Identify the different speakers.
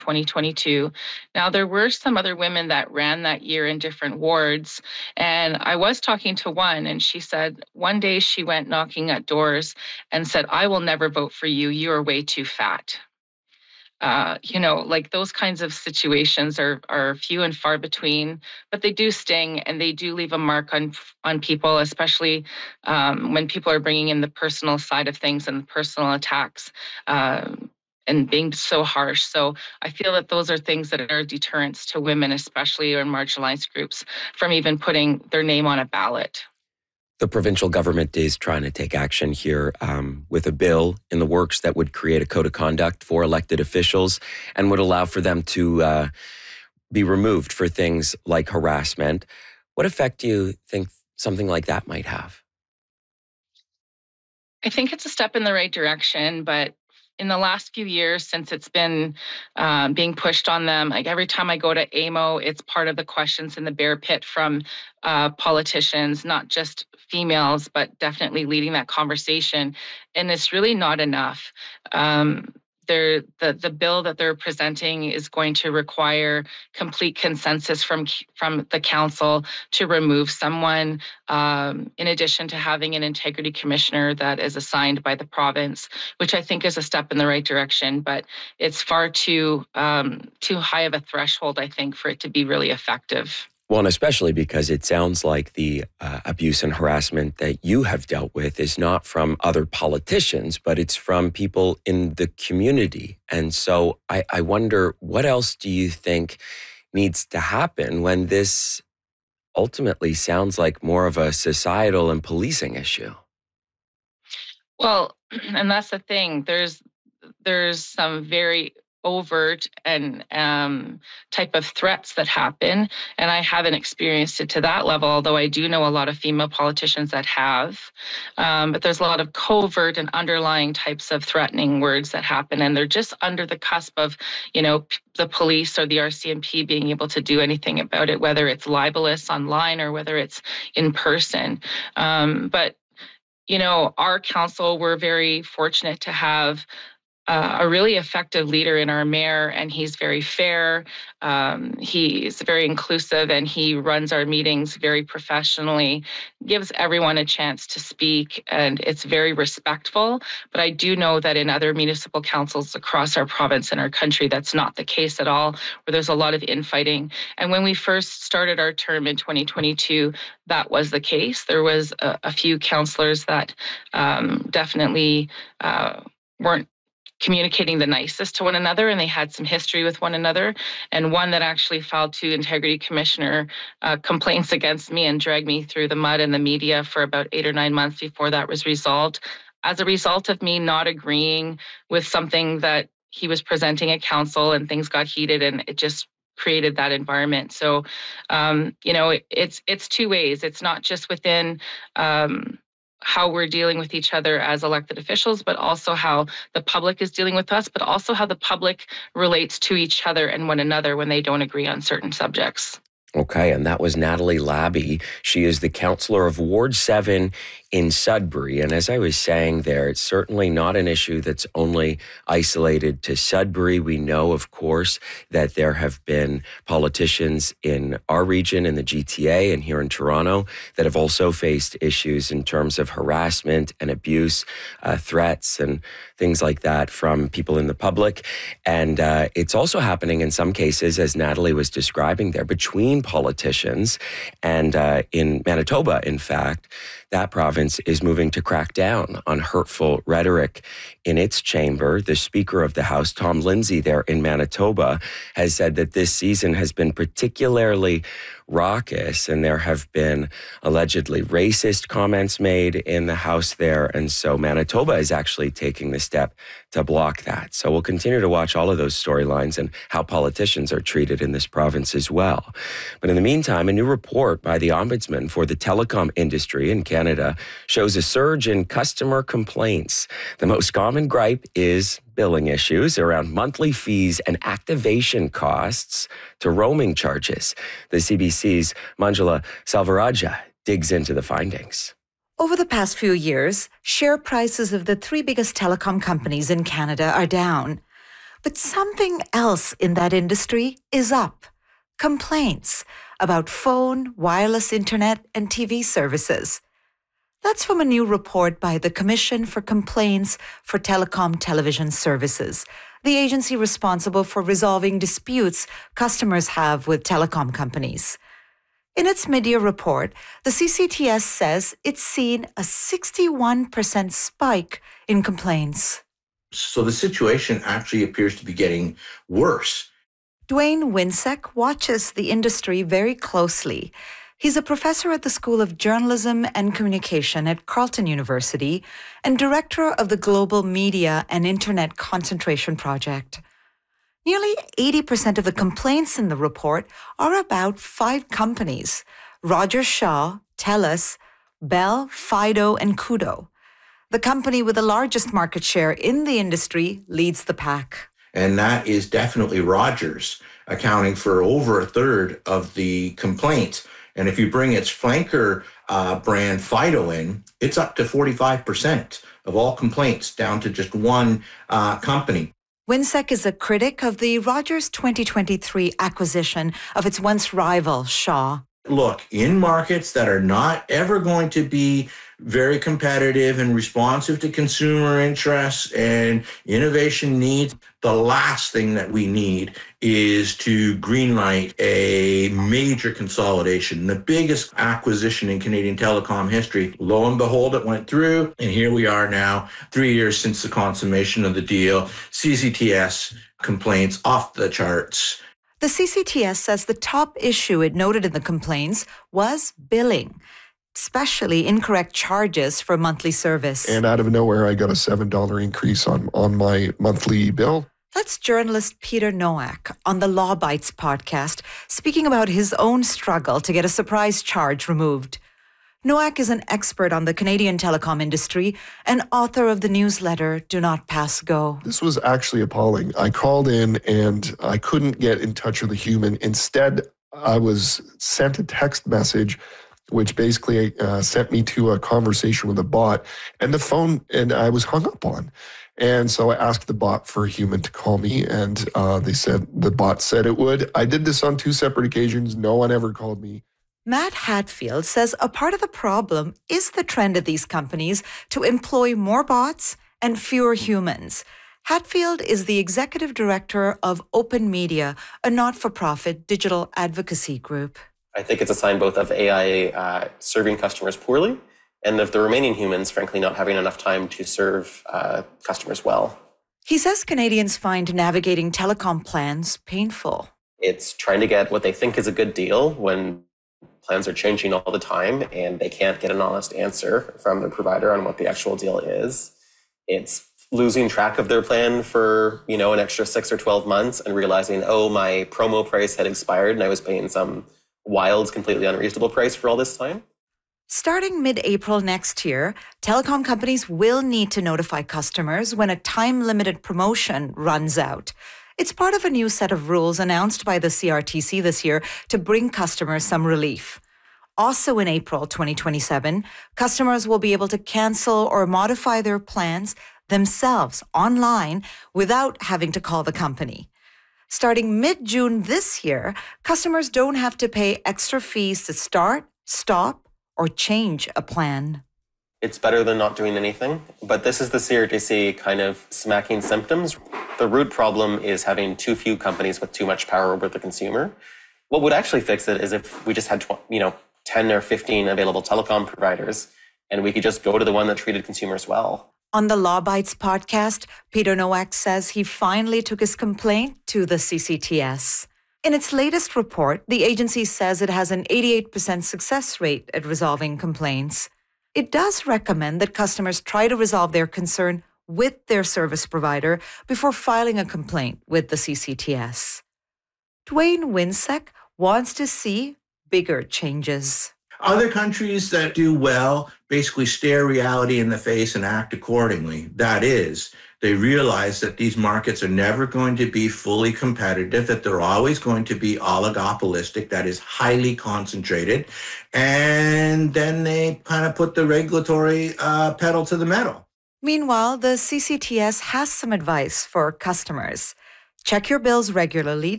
Speaker 1: 2022. Now, there were some other women that ran that year in different wards. And I was talking to one, and she said one day she went knocking at doors and said, "I will never vote for you. You are way too fat." Like those kinds of situations are few and far between, but they do sting and they do leave a mark on people, especially when people are bringing in the personal side of things and the personal attacks. And being so harsh. So I feel that those are things that are deterrents to women, especially or in marginalized groups, from even putting their name on a ballot.
Speaker 2: The provincial government is trying to take action here with a bill in the works that would create a code of conduct for elected officials and would allow for them to be removed for things like harassment. What effect do you think something like that might have?
Speaker 1: I think it's a step in the right direction, but in the last few years, since it's been being pushed on them, like every time I go to AMO, it's part of the questions in the bear pit from politicians, not just females, but definitely leading that conversation. And it's really not enough. The bill that they're presenting is going to require complete consensus from the council to remove someone, in addition to having an integrity commissioner that is assigned by the province, which I think is a step in the right direction. But it's far too high of a threshold, I think, for it to be really effective.
Speaker 2: Well, and especially because it sounds like the abuse and harassment that you have dealt with is not from other politicians, but it's from people in the community. And so I wonder, what else do you think needs to happen when this ultimately sounds like more of a societal and policing issue?
Speaker 1: Well, and that's the thing. There's some very overt and type of threats that happen. And I haven't experienced it to that level, although I do know a lot of female politicians that have. But there's a lot of covert and underlying types of threatening words that happen. And they're just under the cusp of, the police or the RCMP being able to do anything about it, whether it's libelous online or whether it's in person. But our council, we're very fortunate to have a really effective leader in our mayor, and he's very fair. He's very inclusive, and he runs our meetings very professionally, gives everyone a chance to speak, and it's very respectful. But I do know that in other municipal councils across our province and our country, that's not the case at all, where there's a lot of infighting. And when we first started our term in 2022, that was the case. There was a few councillors that definitely weren't communicating the nicest to one another, and they had some history with one another, and one that actually filed to integrity commissioner complaints against me and dragged me through the mud and the media for about 8 or 9 months before that was resolved, as a result of me not agreeing with something that he was presenting at council, and things got heated, and it just created that environment. So it's two ways. It's not just within how we're dealing with each other as elected officials, but also how the public is dealing with us, but also how the public relates to each other and one another when they don't agree on certain subjects.
Speaker 2: Okay, and that was Natalie Labbe. She is the councillor of Ward 7 in Sudbury. And as I was saying there, it's certainly not an issue that's only isolated to Sudbury. We know, of course, that there have been politicians in our region, in the GTA and here in Toronto, that have also faced issues in terms of harassment and abuse, threats and things like that from people in the public. And it's also happening in some cases, as Natalie was describing there, between politicians. And in Manitoba, in fact, that province is moving to crack down on hurtful rhetoric in its chamber. The Speaker of the House, Tom Lindsay, there in Manitoba, has said that this season has been particularly raucous, and there have been allegedly racist comments made in the House there. And so Manitoba is actually taking the step to block that. So we'll continue to watch all of those storylines and how politicians are treated in this province as well. But in the meantime, a new report by the Ombudsman for the telecom industry in Canada shows a surge in customer complaints. The most common gripe is billing issues around monthly fees and activation costs to roaming charges. The CBC's Manjula Salvaraja digs into the findings.
Speaker 3: Over the past few years, share prices of the three biggest telecom companies in Canada are down. But something else in that industry is up. Complaints about phone, wireless internet, and TV services. That's from a new report by the Commission for Complaints for Telecom Television Services, the agency responsible for resolving disputes customers have with telecom companies. In its mid-year report, the CCTS says it's seen a 61% spike in complaints.
Speaker 4: So the situation actually appears to be getting worse.
Speaker 3: Dwayne Wincek watches the industry very closely. He's a professor at the School of Journalism and Communication at Carleton University and director of the Global Media and Internet Concentration Project. Nearly 80% of the complaints in the report are about 5 companies: Rogers Shaw, TELUS, Bell, Fido, and Koodo. The company with the largest market share in the industry leads the pack.
Speaker 4: And that is definitely Rogers, accounting for over a third of the complaints. And if you bring its flanker brand Fido in, it's up to 45% of all complaints, down to just one company.
Speaker 3: Wincek is a critic of the Rogers 2023 acquisition of its once rival Shaw.
Speaker 4: Look, in markets that are not ever going to be very competitive and responsive to consumer interests and innovation needs, the last thing that we need is to greenlight a major consolidation, the biggest acquisition in Canadian telecom history. Lo and behold, it went through, and here we are now, 3 years since the consummation of the deal. CCTS complaints off the charts.
Speaker 3: The CCTS says the top issue it noted in the complaints was billing, especially incorrect charges for monthly service.
Speaker 5: And out of nowhere, I got a $7 increase on my monthly bill.
Speaker 3: That's journalist Peter Nowak on the Law Bites podcast, speaking about his own struggle to get a surprise charge removed. Nowak is an expert on the Canadian telecom industry and author of the newsletter Do Not Pass Go.
Speaker 5: This was actually appalling. I called in and I couldn't get in touch with a human. Instead, I was sent a text message which basically sent me to a conversation with a bot, and the phone, and I was hung up on. And so I asked the bot for a human to call me, and the bot said it would. I did this on 2 separate occasions. No one ever called me.
Speaker 3: Matt Hatfield says a part of the problem is the trend of these companies to employ more bots and fewer humans. Hatfield is the executive director of Open Media, a not-for-profit digital advocacy group.
Speaker 6: I think it's a sign both of AI serving customers poorly and of the remaining humans, frankly, not having enough time to serve customers well.
Speaker 3: He says Canadians find navigating telecom plans painful.
Speaker 6: It's trying to get what they think is a good deal when plans are changing all the time and they can't get an honest answer from the provider on what the actual deal is. It's losing track of their plan for, an extra 6 or 12 months and realizing, oh, my promo price had expired and I was paying some wild, completely unreasonable price for all this time.
Speaker 3: Starting mid-April next year, telecom companies will need to notify customers when a time-limited promotion runs out. It's part of a new set of rules announced by the CRTC this year to bring customers some relief. Also in April 2027, customers will be able to cancel or modify their plans themselves online without having to call the company. Starting mid-June this year, customers don't have to pay extra fees to start, stop, or change a plan.
Speaker 6: It's better than not doing anything, but this is the CRTC kind of smacking symptoms. The root problem is having too few companies with too much power over the consumer. What would actually fix it is if we just had 10 or 15 available telecom providers and we could just go to the one that treated consumers well.
Speaker 3: On the Law Bites podcast, Peter Nowak says he finally took his complaint to the CCTS. In its latest report, the agency says it has an 88% success rate at resolving complaints. It does recommend that customers try to resolve their concern with their service provider before filing a complaint with the CCTS. Dwayne Wincek wants to see bigger changes.
Speaker 4: Other countries that do well basically stare reality in the face and act accordingly. That is, they realize that these markets are never going to be fully competitive, that they're always going to be oligopolistic, that is highly concentrated. And then they kind of put the regulatory pedal to the metal.
Speaker 3: Meanwhile, the CCTS has some advice for customers. Check your bills regularly